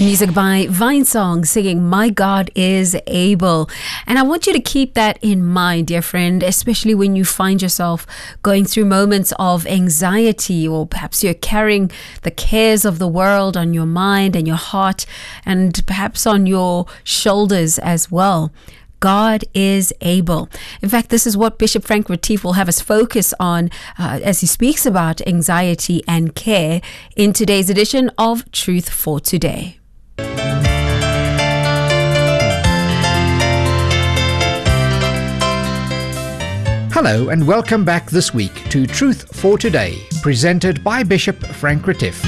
Music by Vinesong singing My God is Able. And I want you to keep that in mind, dear friend, especially when you find yourself going through moments of anxiety, or perhaps you're carrying the cares of the world on your mind and your heart, and perhaps on your shoulders as well. God is able. In fact, this is what Bishop Frank Retief will have us focus on as he speaks about anxiety and care in today's edition of Truth for Today. Hello and welcome back this week to Truth for Today, presented by Bishop Frank Retief.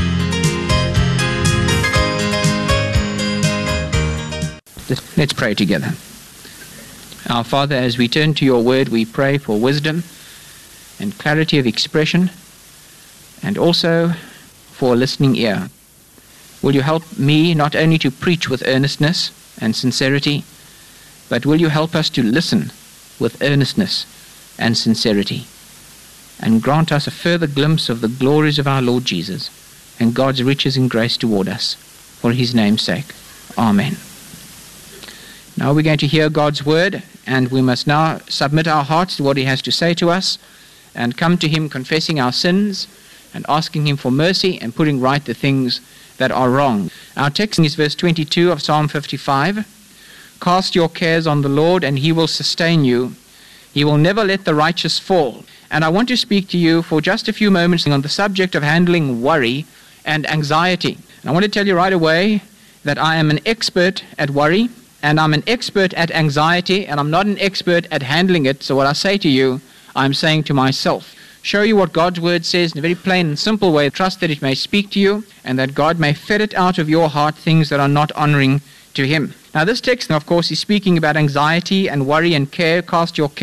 Let's pray together. Our Father, as we turn to your word, we pray for wisdom and clarity of expression, and also for a listening ear. Will you help me not only to preach with earnestness and sincerity, but will you help us to listen with earnestness and sincerity, and grant us a further glimpse of the glories of our Lord Jesus and God's riches in grace toward us, for his name's sake. Amen. Now we're going to hear God's word, and we must now submit our hearts to what he has to say to us and come to him confessing our sins and asking him for mercy and putting right the things that are wrong. Our text is verse 22 of Psalm 55. Cast your cares on the Lord, and he will sustain you. He will never let the righteous fall. And I want to speak to you for just a few moments on the subject of handling worry and anxiety. And I want to tell you right away that I am an expert at worry, and I'm an expert at anxiety, and I'm not an expert at handling it. So what I say to you, I'm saying to myself. Show you what God's word says in a very plain and simple way. Trust that it may speak to you, and that God may ferret out of your heart things that are not honoring to him. Now this text, of course, is speaking about anxiety and worry and care. Cast your care